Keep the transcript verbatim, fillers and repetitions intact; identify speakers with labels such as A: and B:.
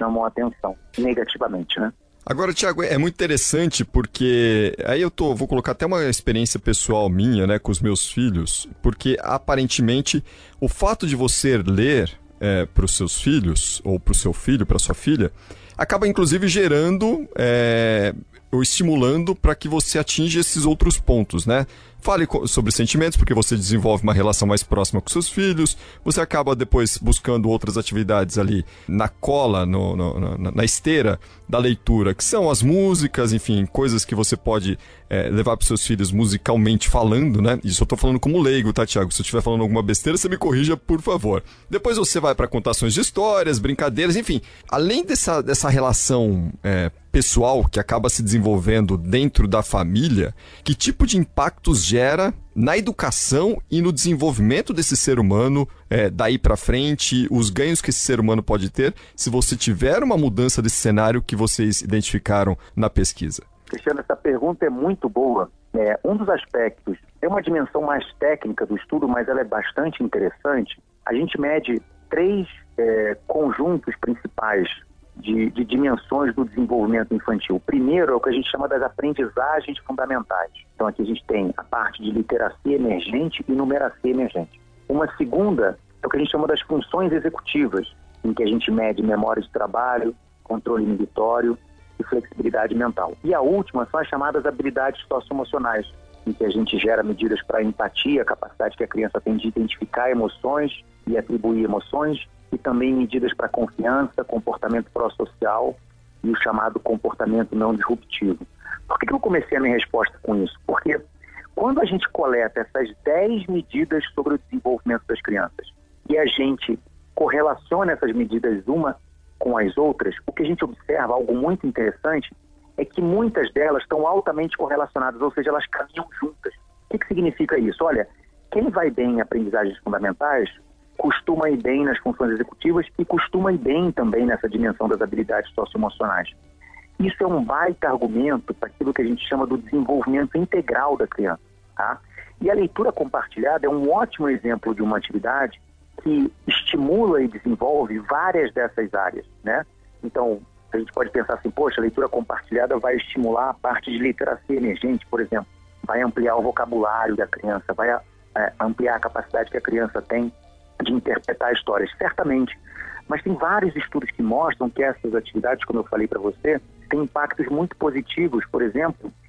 A: chamam a atenção, negativamente, né?
B: Agora, Tiago, é muito interessante porque aí eu tô, vou colocar até uma experiência pessoal minha, né, com os meus filhos, porque aparentemente o fato de você ler é, para os seus filhos, ou para o seu filho, para sua filha, acaba inclusive gerando é, ou estimulando para que você atinja esses outros pontos, né? Fale sobre sentimentos, porque você desenvolve uma relação mais próxima com seus filhos, você acaba depois buscando outras atividades ali na cola, no, no, na, na esteira da leitura, que são as músicas, enfim, coisas que você pode é, levar para os seus filhos musicalmente falando, né? Isso eu tô falando como leigo, tá, Tiago? Se eu estiver falando alguma besteira, você me corrija, por favor. Depois você vai para contações de histórias, brincadeiras, enfim. Além dessa, dessa relação é, pessoal que acaba se desenvolvendo dentro da família, que tipo de impactos gera na educação e no desenvolvimento desse ser humano é, daí para frente, os ganhos que esse ser humano pode ter se você tiver uma mudança desse cenário que vocês identificaram na pesquisa?
A: Cristiano, essa pergunta é muito boa. É, um dos aspectos, é uma dimensão mais técnica do estudo, mas ela é bastante interessante. A gente mede três é, conjuntos principais De, de dimensões do desenvolvimento infantil. O primeiro é o que a gente chama das aprendizagens fundamentais. Então aqui a gente tem a parte de literacia emergente e numeracia emergente. Uma segunda é o que a gente chama das funções executivas, em que a gente mede memória de trabalho, controle inibitório e flexibilidade mental. E a última são as chamadas habilidades socioemocionais, em que a gente gera medidas para empatia, a capacidade que a criança tem de identificar emoções e atribuir emoções, e também medidas para confiança, comportamento pró-social e o chamado comportamento não disruptivo. Por que que eu comecei a minha resposta com isso? Porque quando a gente coleta essas dez medidas sobre o desenvolvimento das crianças e a gente correlaciona essas medidas uma com as outras, o que a gente observa, algo muito interessante, é que muitas delas estão altamente correlacionadas, ou seja, elas caminham juntas. O que que significa isso? Olha, quem vai bem em aprendizagens fundamentais costuma ir bem nas funções executivas e costuma ir bem também nessa dimensão das habilidades socioemocionais. Isso é um baita argumento para aquilo que a gente chama do desenvolvimento integral da criança, tá? E a leitura compartilhada é um ótimo exemplo de uma atividade que estimula e desenvolve várias dessas áreas, né? Então, a gente pode pensar assim, poxa, a leitura compartilhada vai estimular a parte de literacia emergente, por exemplo, vai ampliar o vocabulário da criança, vai é, ampliar a capacidade que a criança tem de interpretar histórias, certamente. Mas tem vários estudos que mostram que essas atividades, como eu falei para você, têm impactos muito positivos, por exemplo,